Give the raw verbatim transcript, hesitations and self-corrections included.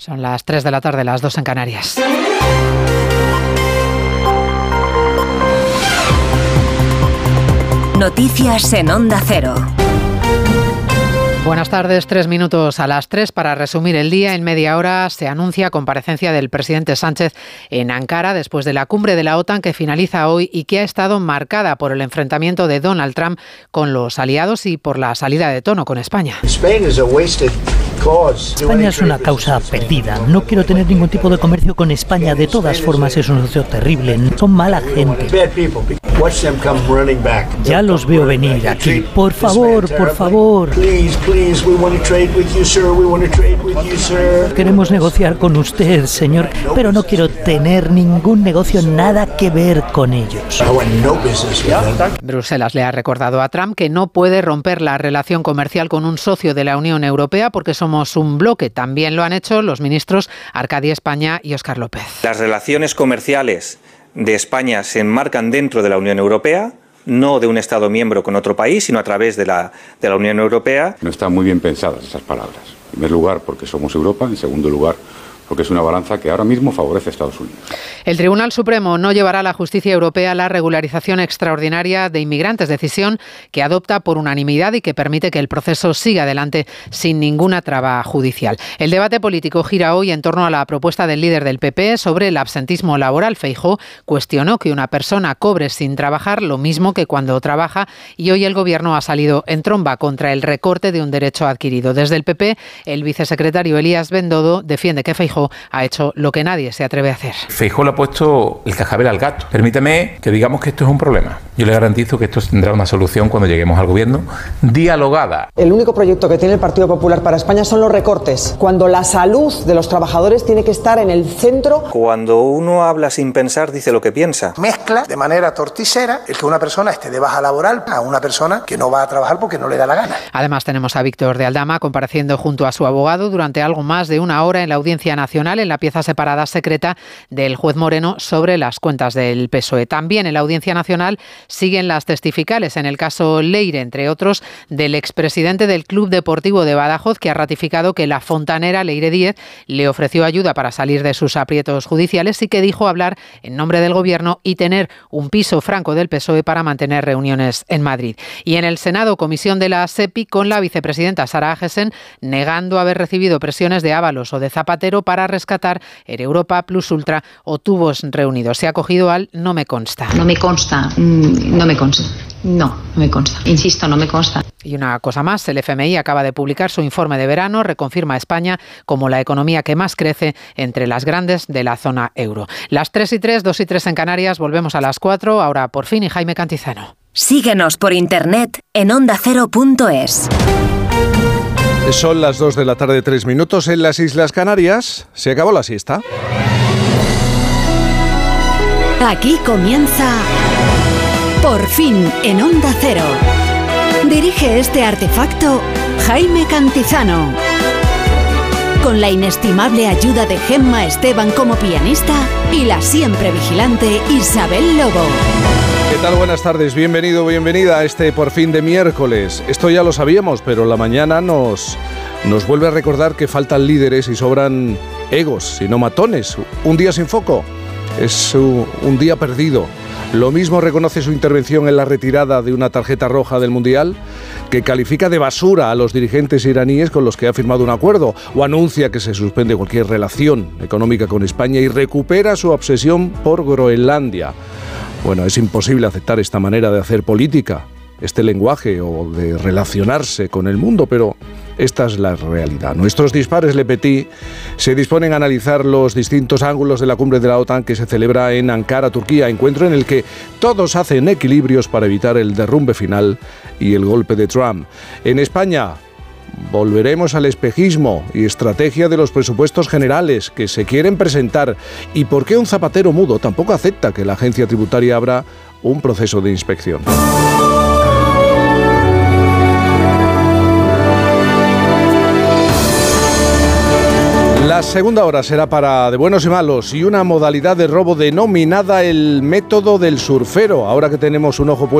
Son las tres de la tarde, las dos en Canarias. Noticias en Onda Cero. Buenas tardes, tres minutos a las tres. Para resumir el día, en media hora se anuncia comparecencia del presidente Sánchez en Ankara después de la cumbre de la OTAN que finaliza hoy y que ha estado marcada por el enfrentamiento de Donald Trump con los aliados y por la salida de tono con España. España es una causa perdida. No quiero tener ningún tipo de comercio con España. De todas formas es un socio terrible. Son mala gente. Ya los veo venir aquí. Por favor, por favor. Queremos negociar con usted, señor, pero no quiero tener ningún negocio, nada que ver con ellos. Bruselas le ha recordado a Trump que no puede romper la relación comercial con un socio de la Unión Europea porque somos un bloque. También lo han hecho los ministros Arcadio España y Óscar López. Las relaciones comerciales de España se enmarcan dentro de la Unión Europea, no de un Estado miembro con otro país, sino a través de la, de la Unión Europea. No están muy bien pensadas esas palabras. En primer lugar, porque somos Europa. En segundo lugar, porque es una balanza que ahora mismo favorece a Estados Unidos. El Tribunal Supremo no llevará a la justicia europea la regularización extraordinaria de inmigrantes, decisión que adopta por unanimidad y que permite que el proceso siga adelante sin ninguna traba judicial. El debate político gira hoy en torno a la propuesta del líder del P P sobre el absentismo laboral. Feijóo cuestionó que una persona cobre sin trabajar lo mismo que cuando trabaja y hoy el Gobierno ha salido en tromba contra el recorte de un derecho adquirido. Desde el P P, el vicesecretario Elías Bendodo defiende que Feijóo ha hecho lo que nadie se atreve a hacer. Feijóo le ha puesto el cascabel al gato. Permíteme que digamos que esto es un problema. Yo le garantizo que esto tendrá una solución cuando lleguemos al gobierno dialogada. El único proyecto que tiene el Partido Popular para España son los recortes, cuando la salud de los trabajadores tiene que estar en el centro. Cuando uno habla sin pensar, dice lo que piensa. Mezcla de manera torticera el que una persona esté de baja laboral a una persona que no va a trabajar porque no le da la gana. Además tenemos a Víctor de Aldama compareciendo junto a su abogado durante algo más de una hora en la Audiencia Nacional en la pieza separada secreta del juez Moreno sobre las cuentas del P S O E. También en la Audiencia Nacional siguen las testificales en el caso Leire, entre otros, del expresidente del Club Deportivo de Badajoz, que ha ratificado que la fontanera Leire Díez le ofreció ayuda para salir de sus aprietos judiciales y que dijo hablar en nombre del Gobierno y tener un piso franco del P S O E para mantener reuniones en Madrid. Y en el Senado, comisión de la SEPI con la vicepresidenta Sara Agesen negando haber recibido presiones de Ábalos o de Zapatero para para rescatar Europa Plus Ultra o tubos reunidos. Se ha acogido al no me consta. No me consta, no me consta. No, no me consta. Insisto, no me consta. Y una cosa más, el F M I acaba de publicar su informe de verano, reconfirma a España como la economía que más crece entre las grandes de la zona euro. Las tres y tres, dos y tres en Canarias, volvemos a las cuatro, ahora por fin y Jaime Cantizano. Síguenos por internet en onda cero punto es. Son las dos de la tarde, tres minutos en las Islas Canarias. Se acabó la siesta. Aquí comienza Por fin en Onda Cero. Dirige este artefacto Jaime Cantizano. Con la inestimable ayuda de Gemma Esteban como pianista y la siempre vigilante Isabel Lobo. ¿Qué tal? Buenas tardes, bienvenido, bienvenida a este Por fin de miércoles. Esto ya lo sabíamos, pero la mañana nos, nos vuelve a recordar que faltan líderes y sobran egos, sino matones. Un día sin foco es un día perdido. Lo mismo reconoce su intervención en la retirada de una tarjeta roja del Mundial, que califica de basura a los dirigentes iraníes con los que ha firmado un acuerdo, o anuncia que se suspende cualquier relación económica con España y recupera su obsesión por Groenlandia. Bueno, es imposible aceptar esta manera de hacer política, este lenguaje o de relacionarse con el mundo, pero esta es la realidad. Nuestros dispares Le Petit se disponen a analizar los distintos ángulos de la cumbre de la OTAN que se celebra en Ankara, Turquía, encuentro en el que todos hacen equilibrios para evitar el derrumbe final y el golpe de Trump. En España volveremos al espejismo y estrategia de los presupuestos generales que se quieren presentar. ¿Y por qué un zapatero mudo tampoco acepta que la agencia tributaria abra un proceso de inspección? La segunda hora será para de buenos y malos y una modalidad de robo denominada el método del surfero. Ahora que tenemos un ojo puesto